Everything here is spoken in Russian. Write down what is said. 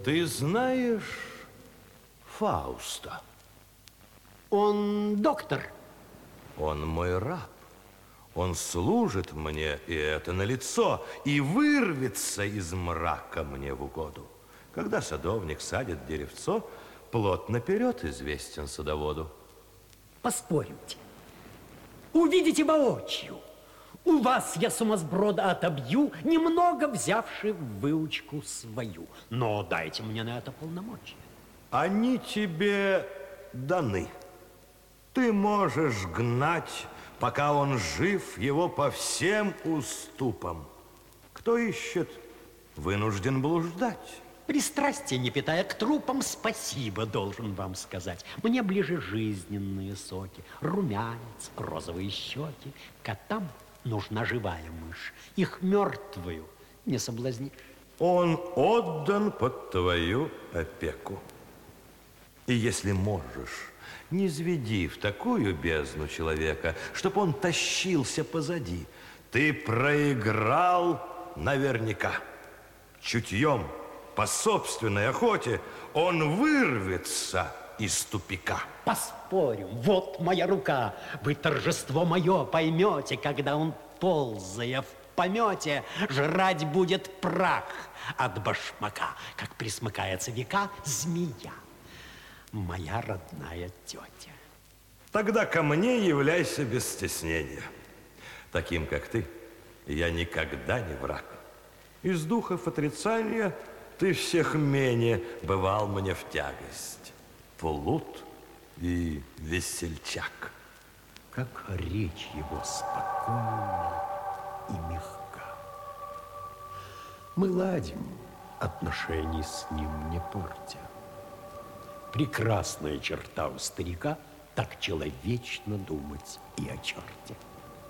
Ты знаешь Фауста? Он доктор. Он мой раб. Он служит мне, и это налицо, и вырвется из мрака мне в угоду. Когда садовник садит деревцо, плод наперед известен садоводу. Поспоримте. Увидите воочию. У вас я сумасброда отобью, немного взявши в выучку свою. Но дайте мне на это полномочия. Они тебе даны. Ты можешь гнать, пока он жив, его по всем уступам. Кто ищет, вынужден блуждать. Пристрастие не питая к трупам, спасибо должен вам сказать. Мне ближе жизненные соки, румянец, розовые щеки. Котам нужна живая мышь, их мертвую не соблазнишь. Он отдан под твою опеку. И если можешь, не зведи в такую бездну человека, чтоб он тащился позади. Ты проиграл наверняка. Чутьем, по собственной охоте, он вырвется из тупика. Поспорим, вот моя рука. Вы торжество мое поймете, когда он, ползая в помете, жрать будет прах от башмака, как присмыкается века змея. Моя родная тетя. Тогда ко мне являйся без стеснения. Таким, как ты, я никогда не враг. Из духов отрицания ты всех менее бывал мне в тягость. Плут и весельчак. Как речь его спокойна и мягка. Мы ладим, отношений с ним не портя. Прекрасная черта у старика так человечно думать и о черте.